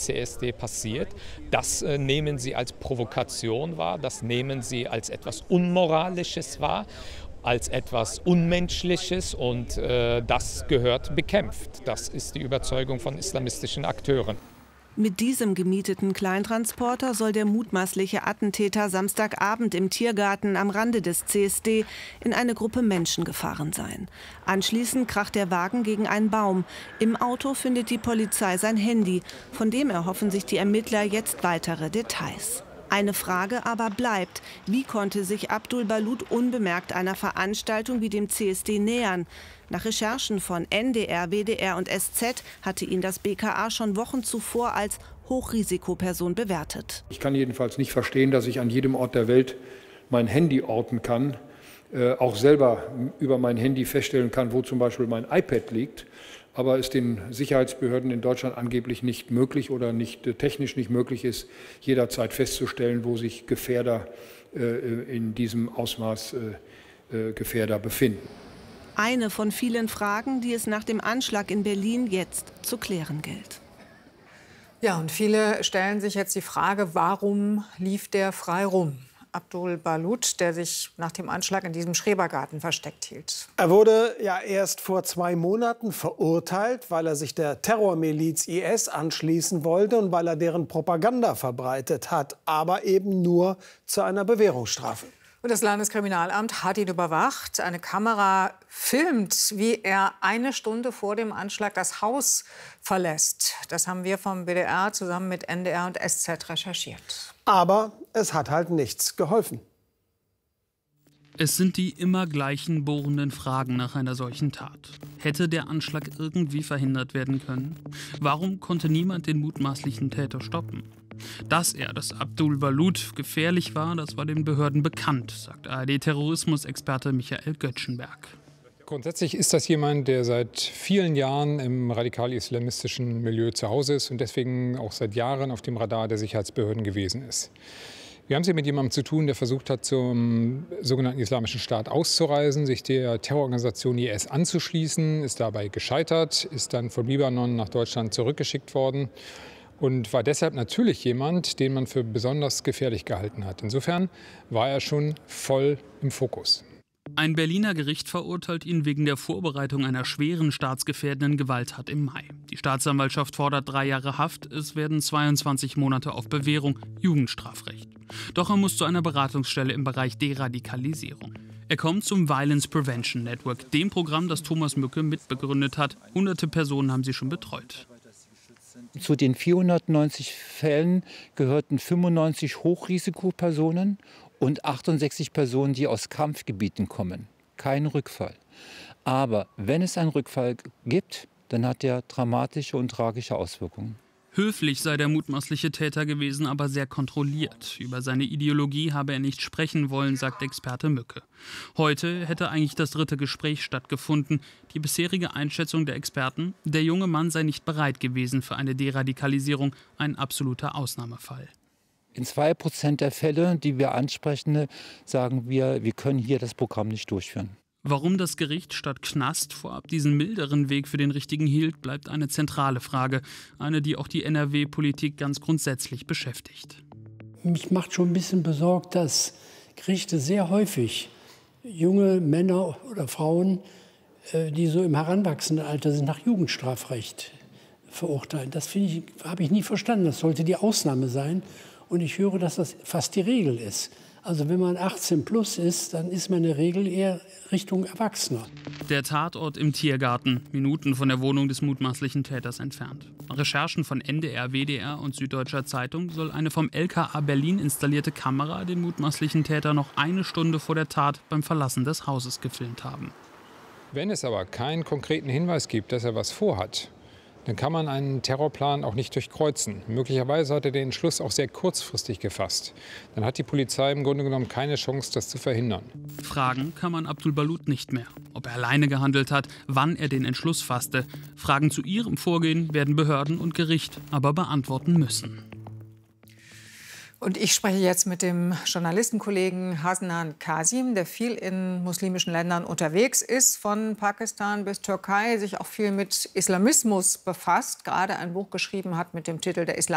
CSD passiert, das nehmen sie als Provokation wahr, das nehmen sie als etwas Unmoralisches wahr, als etwas Unmenschliches, und das gehört bekämpft. Das ist die Überzeugung von islamistischen Akteuren. Mit diesem gemieteten Kleintransporter soll der mutmaßliche Attentäter Samstagabend im Tiergarten am Rande des CSD in eine Gruppe Menschen gefahren sein. Anschließend kracht der Wagen gegen einen Baum. Im Auto findet die Polizei sein Handy. Von dem erhoffen sich die Ermittler jetzt weitere Details. Eine Frage aber bleibt: Wie konnte sich Abdul Balut unbemerkt einer Veranstaltung wie dem CSD nähern? Nach Recherchen von NDR, WDR und SZ hatte ihn das BKA schon Wochen zuvor als Hochrisikoperson bewertet. Ich kann jedenfalls nicht verstehen, dass ich an jedem Ort der Welt mein Handy orten kann, auch selber über mein Handy feststellen kann, wo zum Beispiel mein iPad liegt, aber es den Sicherheitsbehörden in Deutschland angeblich nicht möglich oder technisch nicht möglich ist, jederzeit festzustellen, wo sich Gefährder in diesem Ausmaß Gefährder befinden. Eine von vielen Fragen, die es nach dem Anschlag in Berlin jetzt zu klären gilt. Ja, und viele stellen sich jetzt die Frage, warum lief der frei rum? Abdul Balut, der sich nach dem Anschlag in diesem Schrebergarten versteckt hielt. Er wurde ja erst vor 2 Monaten verurteilt, weil er sich der Terrormiliz IS anschließen wollte und weil er deren Propaganda verbreitet hat, aber eben nur zu einer Bewährungsstrafe. Und das Landeskriminalamt hat ihn überwacht. Eine Kamera filmt, wie er 1 Stunde vor dem Anschlag das Haus verlässt. Das haben wir vom WDR zusammen mit NDR und SZ recherchiert. Aber es hat halt nichts geholfen. Es sind die immer gleichen bohrenden Fragen nach einer solchen Tat. Hätte der Anschlag irgendwie verhindert werden können? Warum konnte niemand den mutmaßlichen Täter stoppen? Dass Abdul Balut gefährlich war, das war den Behörden bekannt, sagt ARD-Terrorismusexperte Michael Göttschenberg. Grundsätzlich ist das jemand, der seit vielen Jahren im radikal-islamistischen Milieu zu Hause ist und deswegen auch seit Jahren auf dem Radar der Sicherheitsbehörden gewesen ist. Wir haben es hier mit jemandem zu tun, der versucht hat, zum sogenannten Islamischen Staat auszureisen, sich der Terrororganisation IS anzuschließen, ist dabei gescheitert, ist dann von Libanon nach Deutschland zurückgeschickt worden und war deshalb natürlich jemand, den man für besonders gefährlich gehalten hat. Insofern war er schon voll im Fokus. Ein Berliner Gericht verurteilt ihn wegen der Vorbereitung einer schweren staatsgefährdenden Gewalttat im Mai. Die Staatsanwaltschaft fordert 3 Jahre Haft, es werden 22 Monate auf Bewährung, Jugendstrafrecht. Doch er muss zu einer Beratungsstelle im Bereich Deradikalisierung. Er kommt zum Violence Prevention Network, dem Programm, das Thomas Mücke mitbegründet hat. Hunderte Personen haben sie schon betreut. Zu den 490 Fällen gehörten 95 Hochrisikopersonen und 68 Personen, die aus Kampfgebieten kommen. Kein Rückfall. Aber wenn es einen Rückfall gibt, dann hat er dramatische und tragische Auswirkungen. Höflich sei der mutmaßliche Täter gewesen, aber sehr kontrolliert. Über seine Ideologie habe er nicht sprechen wollen, sagt Experte Mücke. Heute hätte eigentlich das 3. Gespräch stattgefunden. Die bisherige Einschätzung der Experten: Der junge Mann sei nicht bereit gewesen für eine Deradikalisierung, ein absoluter Ausnahmefall. In 2% der Fälle, die wir ansprechen, sagen wir können hier das Programm nicht durchführen. Warum das Gericht statt Knast vorab diesen milderen Weg für den richtigen hielt, bleibt eine zentrale Frage. Eine, die auch die NRW-Politik ganz grundsätzlich beschäftigt. Mich macht schon ein bisschen besorgt, dass Gerichte sehr häufig junge Männer oder Frauen, die so im heranwachsenden Alter sind, nach Jugendstrafrecht verurteilen. Das habe ich nie verstanden. Das sollte die Ausnahme sein. Und ich höre, dass das fast die Regel ist. Also wenn man 18 plus ist, dann ist man in der Regel eher Richtung Erwachsener. Der Tatort im Tiergarten, Minuten von der Wohnung des mutmaßlichen Täters entfernt. Nach Recherchen von NDR, WDR und Süddeutscher Zeitung soll eine vom LKA Berlin installierte Kamera den mutmaßlichen Täter noch 1 Stunde vor der Tat beim Verlassen des Hauses gefilmt haben. Wenn es aber keinen konkreten Hinweis gibt, dass er was vorhat, dann kann man einen Terrorplan auch nicht durchkreuzen. Möglicherweise hat er den Entschluss auch sehr kurzfristig gefasst. Dann hat die Polizei im Grunde genommen keine Chance, das zu verhindern. Fragen kann man Abdul Balut nicht mehr. Ob er alleine gehandelt hat, wann er den Entschluss fasste. Fragen zu ihrem Vorgehen werden Behörden und Gericht aber beantworten müssen. Und ich spreche jetzt mit dem Journalistenkollegen Hasan Kasim, der viel in muslimischen Ländern unterwegs ist, von Pakistan bis Türkei, sich auch viel mit Islamismus befasst, gerade ein Buch geschrieben hat mit dem Titel Der Islam